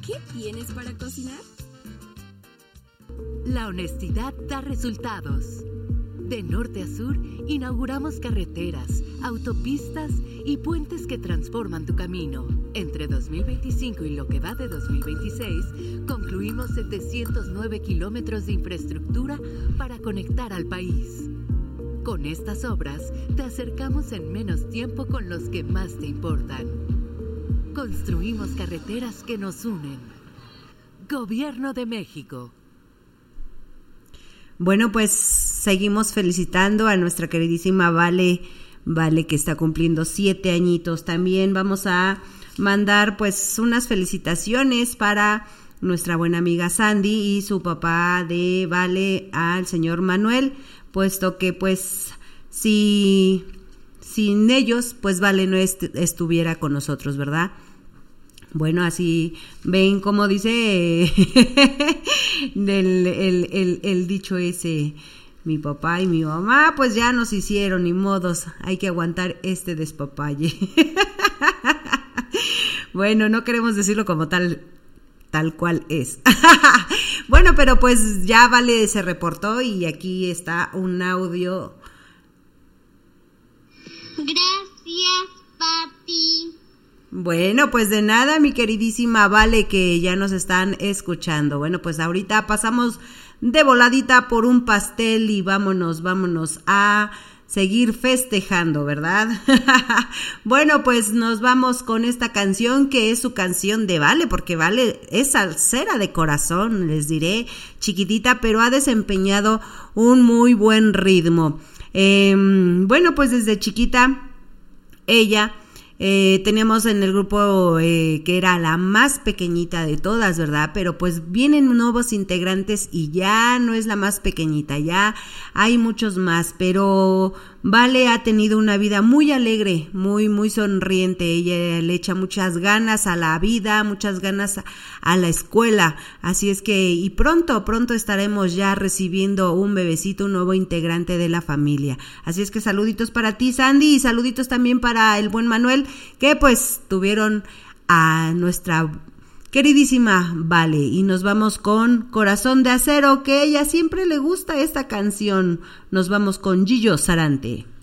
¿Qué tienes para cocinar? La honestidad da resultados. De norte a sur, inauguramos carreteras, autopistas y puentes que transforman tu camino. Entre 2025 y lo que va de 2026, concluimos 709 kilómetros de infraestructura para conectar al país. Con estas obras, te acercamos en menos tiempo con los que más te importan. Construimos carreteras que nos unen. Gobierno de México. Bueno, pues seguimos felicitando a nuestra queridísima Vale, que está cumpliendo 7 añitos. También vamos a mandar pues unas felicitaciones para nuestra buena amiga Sandy y su papá de Vale, al señor Manuel, puesto que pues sin ellos pues Vale no estuviera con nosotros, ¿verdad? Bueno, así ven como dice el dicho ese, mi papá y mi mamá pues ya nos hicieron, ni modos, hay que aguantar este despapalle. Bueno, no queremos decirlo como tal cual es. Bueno, pero pues ya Vale se reportó y aquí está un audio. Gracias, papi. Bueno, pues de nada, mi queridísima Vale, que ya nos están escuchando. Bueno, pues ahorita pasamos de voladita por un pastel y vámonos a seguir festejando, ¿verdad? Bueno, pues nos vamos con esta canción que es su canción de Vale, porque Vale es salsera de corazón, les diré, chiquitita, pero ha desempeñado un muy buen ritmo. Bueno, pues desde chiquita ella... teníamos en el grupo que era la más pequeñita de todas, ¿verdad? Pero pues vienen nuevos integrantes y ya no es la más pequeñita, ya hay muchos más, pero Vale ha tenido una vida muy alegre, muy sonriente. Ella le echa muchas ganas a la vida, muchas ganas a la escuela, así es que y pronto estaremos ya recibiendo un bebecito, un nuevo integrante de la familia. Así es que saluditos para ti, Sandy, y saluditos también para el buen Manuel, que pues tuvieron a nuestra queridísima Vale. Y nos vamos con Corazón de Acero, que a ella siempre le gusta esta canción. Nos vamos con Gillo Sarante.